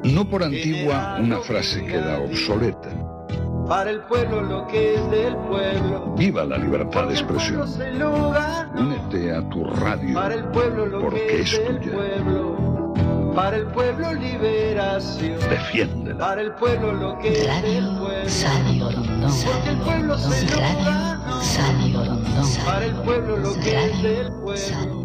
No por antigua una frase queda obsoleta. Para el pueblo lo que es del pueblo. Viva la libertad de expresión. Únete a tu radio. Para el pueblo lo porque que es del tuya. Pueblo. Para el pueblo liberación. Defiéndela. Para el pueblo lo que es del pueblo. Radio Rondón. Porque el pueblo se lo ganó. Radio Rondón. Para el pueblo lo que es del pueblo.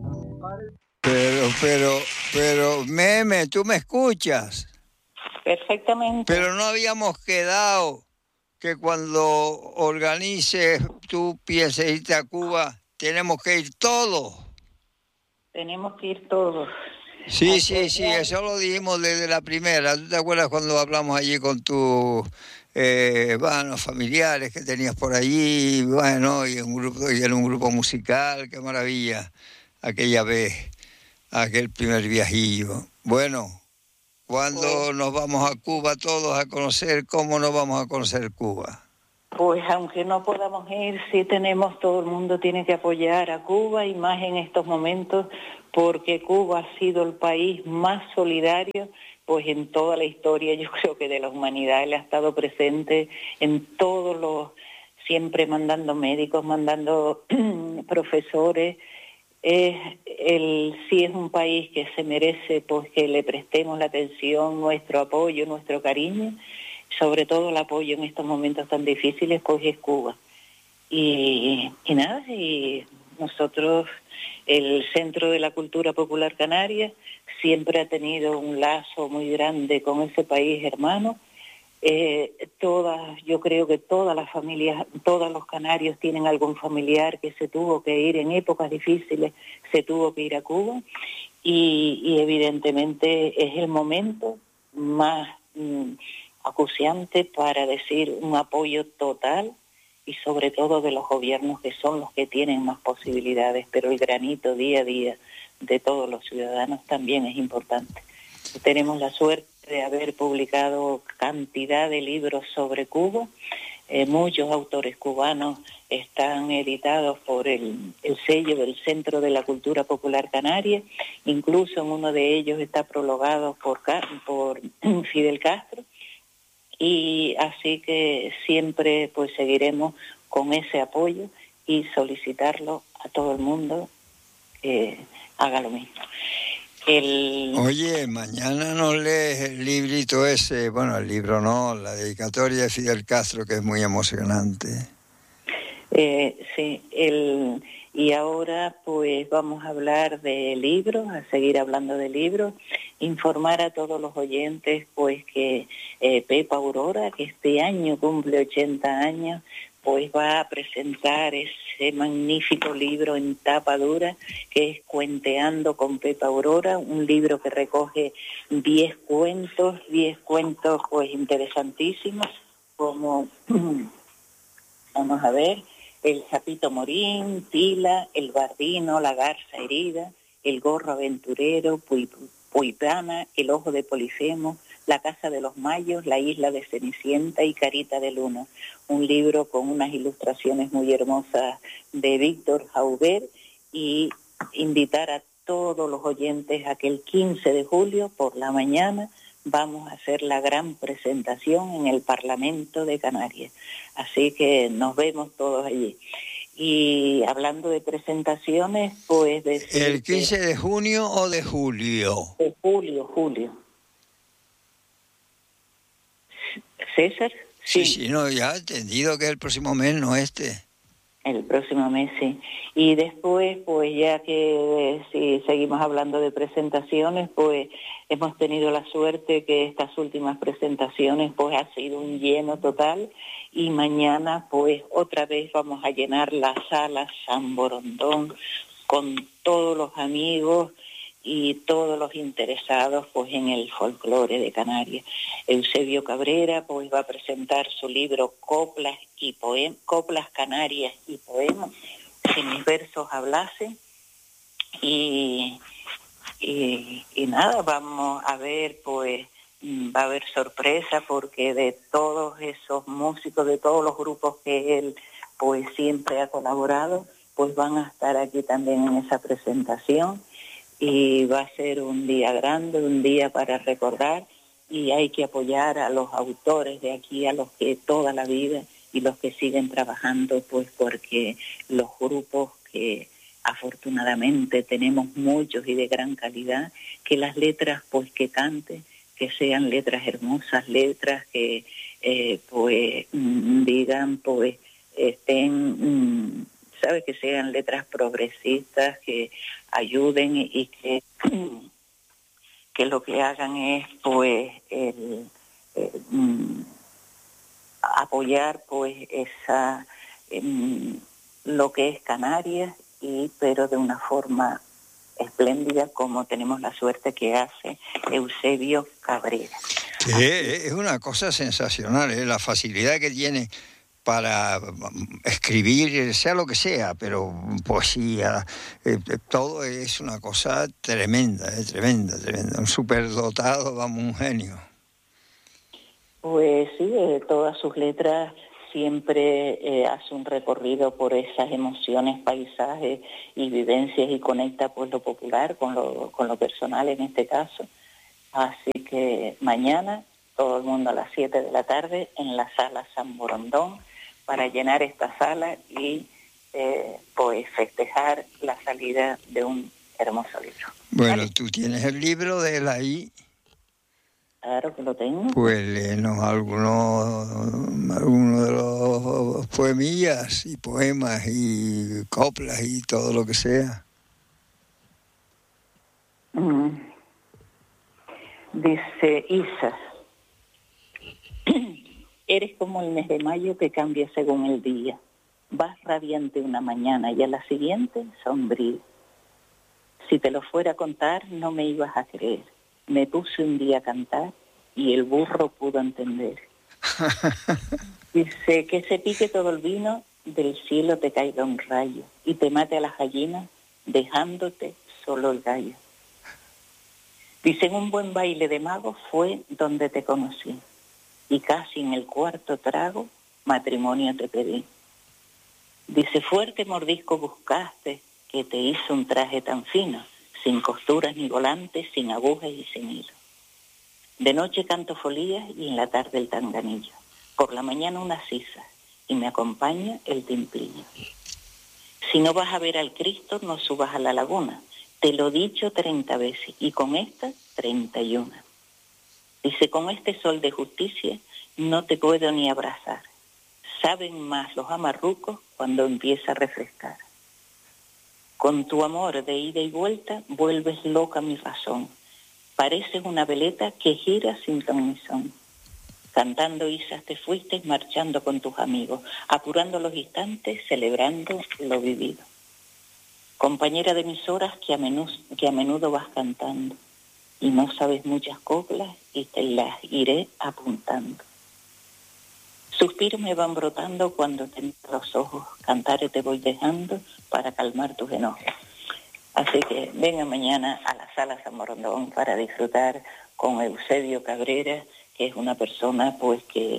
Pero, Meme, ¿tú me escuchas? Perfectamente. Pero no habíamos quedado que cuando organices, tú pienses irte a Cuba, tenemos que ir todos. Tenemos que ir todos. Sí, eso lo dijimos desde la primera. ¿Tú te acuerdas cuando hablamos allí con tus familiares que tenías por allí? Bueno, y en un grupo musical, qué maravilla, aquella vez, aquel primer viajillo. Bueno, ¿cuándo nos vamos a Cuba todos a conocer? ¿Cómo nos vamos a conocer Cuba? Pues aunque no podamos ir, sí tenemos, todo el mundo tiene que apoyar a Cuba, y más en estos momentos, porque Cuba ha sido el país más solidario, pues en toda la historia, yo creo que de la humanidad. Él ha estado presente en todos los, siempre mandando médicos, mandando profesores. Sí es un país que se merece, pues, que le prestemos la atención, nuestro apoyo, nuestro cariño. Sobre todo el apoyo en estos momentos tan difíciles, pues es Cuba. Y nosotros, el Centro de la Cultura Popular Canaria, siempre ha tenido un lazo muy grande con ese país hermano. Yo creo que todas las familias, todos los canarios tienen algún familiar que se tuvo que ir en épocas difíciles, se tuvo que ir a Cuba, y evidentemente es el momento más acuciante para decir un apoyo total, y sobre todo de los gobiernos, que son los que tienen más posibilidades, pero el granito día a día de todos los ciudadanos también es importante. Tenemos la suerte de haber publicado cantidad de libros sobre Cuba. Muchos autores cubanos están editados por el sello del Centro de la Cultura Popular Canaria. Incluso en uno de ellos está prologado por Fidel Castro. Y así que siempre pues seguiremos con ese apoyo y solicitarlo a todo el mundo que haga lo mismo. Oye, mañana nos lees el librito ese, bueno, el libro no, la dedicatoria de Fidel Castro, que es muy emocionante. Sí, y ahora pues vamos a hablar de libros, a seguir hablando de libros, informar a todos los oyentes pues que Pepa Aurora, que este año cumple 80 años, pues va a presentar ese magnífico libro en tapa dura, que es Cuenteando con Pepa Aurora, un libro que recoge 10 cuentos pues interesantísimos, como, vamos a ver, El Sapito Morín, Tila, El Bardino, La Garza Herida, El Gorro Aventurero, Puipana, El Ojo de Polifemo, La Casa de los Mayos, La Isla de Cenicienta y Carita de Luna. Un libro con unas ilustraciones muy hermosas de Víctor Jauber, y invitar a todos los oyentes a que el 15 de julio por la mañana vamos a hacer la gran presentación en el Parlamento de Canarias. Así que nos vemos todos allí. Y hablando de presentaciones, pues decir... ¿El 15 de junio o de julio? De julio. ¿César? Sí, no, ya he entendido que es el próximo mes, no este. El próximo mes, sí. Y después, pues ya que si seguimos hablando de presentaciones, pues hemos tenido la suerte que estas últimas presentaciones pues ha sido un lleno total, y mañana pues otra vez vamos a llenar la sala San Borondón con todos los amigos y todos los interesados pues en el folclore de Canarias. Eusebio Cabrera pues va a presentar su libro Coplas Canarias y Poemas, Si mis versos hablasen, y nada, vamos a ver, pues va a haber sorpresa, porque de todos esos músicos, de todos los grupos que él pues siempre ha colaborado, pues van a estar aquí también en esa presentación. Y va a ser un día grande, un día para recordar, y hay que apoyar a los autores de aquí, a los que toda la vida y los que siguen trabajando, pues porque los grupos que afortunadamente tenemos muchos y de gran calidad, que las letras pues que canten, que sean letras hermosas, letras que pues digan pues estén, ¿sabes? Que sean letras progresistas, que ayuden y que lo que hagan es pues apoyar pues esa lo que es Canarias, pero de una forma espléndida, como tenemos la suerte que hace Eusebio Cabrera. Es una cosa sensacional, la facilidad que tiene para escribir, sea lo que sea, pero poesía, todo es una cosa tremenda, tremenda. Un superdotado, vamos, un genio. Pues sí, todas sus letras siempre hace un recorrido por esas emociones, paisajes y vivencias y conecta pues lo popular con lo personal en este caso. Así que mañana todo el mundo a las 7 de la tarde en la sala San Borondón para llenar esta sala y pues festejar la salida de un hermoso libro. Bueno, ¿vale? tú tienes el libro de él ahí. Claro que lo tengo. Pues léenos algunos de los poemillas y poemas y coplas y todo lo que sea. Dice Isa, eres como el mes de mayo que cambia según el día. Vas radiante una mañana y a la siguiente sombrío. Si te lo fuera a contar no me ibas a creer. Me puse un día a cantar y el burro pudo entender. Dice que se pique todo el vino, del cielo te caiga un rayo y te mate a las gallinas dejándote solo el gallo. Dice, en un buen baile de magos fue donde te conocí y casi en el cuarto trago matrimonio te pedí. Dice, fuerte mordisco buscaste que te hizo un traje tan fino, sin costuras ni volantes, sin agujas y sin hilo. De noche canto folías y en la tarde el tanganillo. Por la mañana una sisa y me acompaña el timplillo. Si no vas a ver al Cristo, no subas a la laguna. Te lo he dicho 30 veces y con esta 31. Dice, con este sol de justicia no te puedo ni abrazar. Saben más los amarrucos cuando empieza a refrescar. Con tu amor de ida y vuelta vuelves loca mi razón. Pareces una veleta que gira sin ton ni son. Cantando isas te fuiste, marchando con tus amigos, apurando los instantes, celebrando lo vivido. Compañera de mis horas que a menudo vas cantando, y no sabes muchas coplas y te las iré apuntando. Suspiros me van brotando cuando te miro los ojos, cantar te voy dejando para calmar tus enojos. Así que venga mañana a la sala San Borondón para disfrutar con Eusebio Cabrera, que es una persona pues que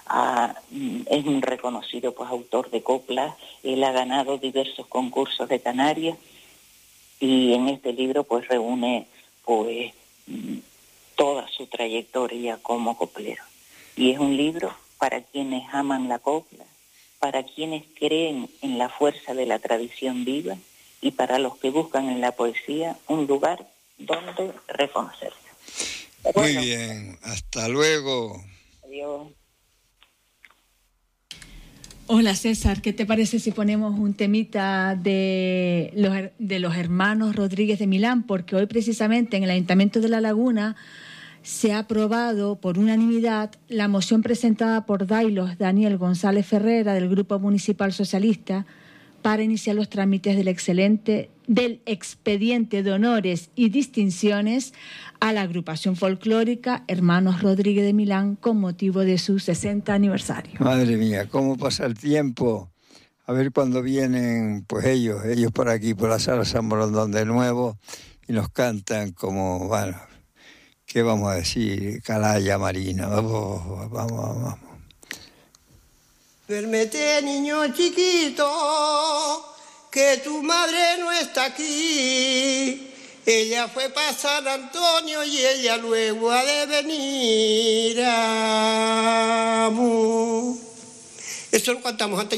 es un reconocido pues autor de coplas. Él ha ganado diversos concursos de Canarias y en este libro pues reúne pues toda su trayectoria como coplero. Y es un libro para quienes aman la copla, para quienes creen en la fuerza de la tradición viva y para los que buscan en la poesía un lugar donde reconocerse. Muy bien, hasta luego. Adiós. Hola César, ¿qué te parece si ponemos un temita de los hermanos Rodríguez de Milán? Porque hoy precisamente en el Ayuntamiento de La Laguna se ha aprobado por unanimidad la moción presentada por Dailos Daniel González Ferrera del Grupo Municipal Socialista para iniciar los trámites del expediente de honores y distinciones a la agrupación folclórica Hermanos Rodríguez de Milán con motivo de su 60 aniversario. Madre mía, cómo pasa el tiempo. A ver cuándo vienen pues ellos por aquí, por la sala San Borondón de nuevo y nos cantan como, bueno, ¿qué vamos a decir? Calaya Marina, vamos. Duérmete, niño chiquito, que tu madre no está aquí. Ella fue para San Antonio y ella luego ha de venir. Eso lo cantamos antes.